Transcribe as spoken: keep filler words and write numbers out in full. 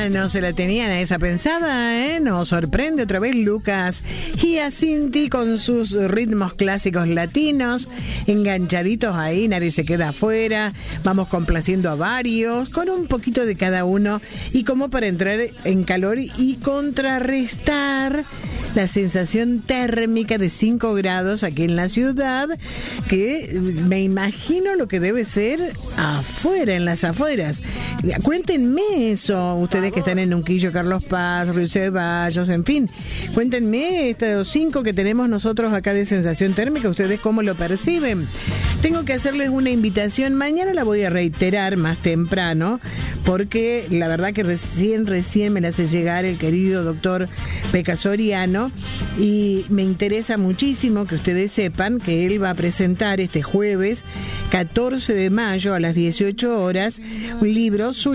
Ah, no se la tenían a esa pensada, ¿eh? Nos sorprende otra vez Lucas Giacinti con sus ritmos clásicos latinos, enganchaditos ahí, nadie se queda afuera, vamos complaciendo a varios, con un poquito de cada uno, y como para entrar en calor y contrarrestar la sensación térmica de cinco grados aquí en la ciudad, que me imagino lo que debe ser afuera, en las afueras. Cuéntenme eso, ustedes que están en Unquillo, Carlos Paz, Río Ceballos, en fin, cuéntenme estos cinco que tenemos nosotros acá de sensación térmica, ustedes cómo lo perciben. Tengo que hacerles una invitación, mañana la voy a reiterar más temprano, porque la verdad que recién, recién me la hace llegar el querido doctor Peca Soriano, y me interesa muchísimo que ustedes sepan que él va a presentar este jueves catorce de mayo a las dieciocho horas un libro, su